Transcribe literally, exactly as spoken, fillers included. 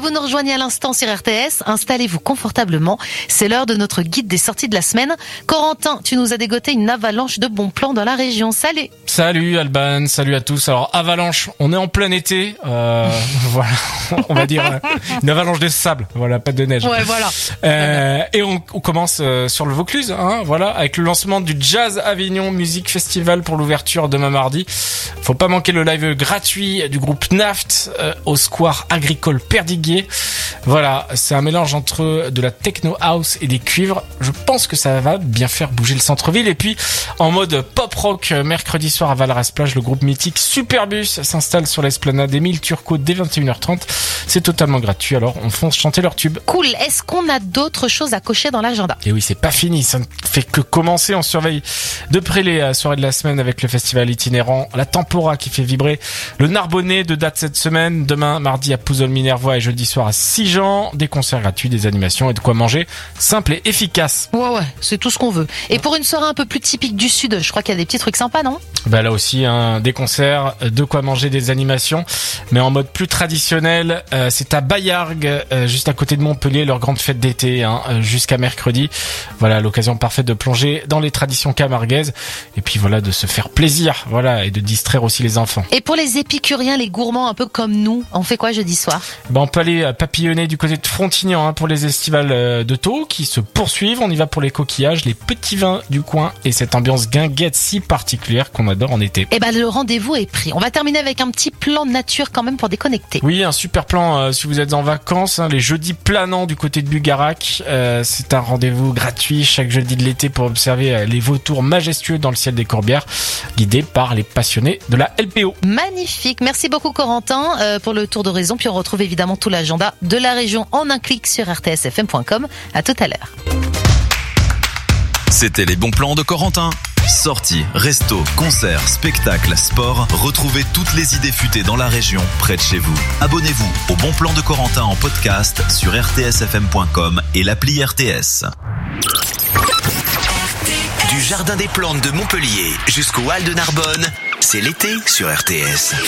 vous nous rejoignez à l'instant sur R T S, installez-vous confortablement. C'est l'heure de notre guide des sorties de la semaine. Corentin, tu nous as dégoté une avalanche de bons plans dans la région. Salut. Salut Alban, salut à tous. Alors avalanche, on est en plein été, euh, voilà, on va dire euh, une avalanche de sable, voilà, pas de neige. Ouais, voilà. Euh, et on, on commence euh, sur le Vaucluse, hein, voilà, avec le lancement du Jazz Avignon Music Festival pour l'ouverture demain mardi. Faut pas manquer le live gratuit du groupe Naft euh, au Square Agricole Perdiguier. Voilà, c'est un mélange entre de la techno house et des cuivres. Je pense que ça va bien faire bouger le centre-ville. Et puis en mode pop rock, mercredi soir à Valras-Plage, le groupe mythique Superbus s'installe sur l'esplanade Émile Turcot dès vingt et une heures trente. C'est totalement gratuit, alors on fonce chanter leur tube. Cool. Est-ce qu'on a d'autres choses à cocher dans l'agenda? Et oui, c'est pas fini, ça ne fait que commencer. On surveille de près les soirées de la semaine avec le festival itinérant La Tempora qui fait vibrer le Narbonnais, de date cette semaine, demain mardi à Pouzols-Minervois et jeudi soir à Sigean. Des concerts gratuits, des animations et de quoi manger simple et efficace. Ouais ouais, c'est tout ce qu'on veut. Et pour une soirée un peu plus typique du Sud, je crois qu'il y a des petits trucs sympas, non? Bah là aussi, hein, des concerts, de quoi manger, des animations, mais en mode plus traditionnel. Euh, c'est à Bayargues, euh, juste à côté de Montpellier, leur grande fête d'été, hein, jusqu'à mercredi. Voilà, l'occasion parfaite de plonger dans les traditions camarguaises et puis voilà, de se faire plaisir, voilà, et de distraire aussi les enfants. Et pour les épicuriens, les gourmands un peu comme nous, on fait quoi jeudi soir? Bah on peut aller papillonner du côté de Frontignan, hein, pour les estivales de Thau qui se poursuivent. On y va pour les coquillages, les petits vins du coin et cette ambiance guinguette si particulière qu'on adore en été. Et ben le rendez-vous est pris. On va terminer avec un petit plan de nature quand même pour déconnecter. Oui, un super plan euh, si vous êtes en vacances, hein, les jeudis planants du côté de Bugarac. Euh, c'est un rendez-vous gratuit chaque jeudi de l'été pour observer euh, les vautours majestueux dans le ciel des Corbières, guidés par les passionnés de la L P O. Magnifique. Merci beaucoup Corentin euh, pour le tour d'horizon. Puis on retrouve évidemment tout l'agenda de la région en un clic sur r t s f m point com. À tout à l'heure. C'était les bons plans de Corentin. Sorties, restos, concerts, spectacles, sport, retrouvez toutes les idées futées dans la région, près de chez vous. Abonnez-vous au Bon Plan de Corentin en podcast sur r t s f m point com et l'appli R T S. Du Jardin des Plantes de Montpellier jusqu'au Hall de Narbonne, c'est l'été sur R T S.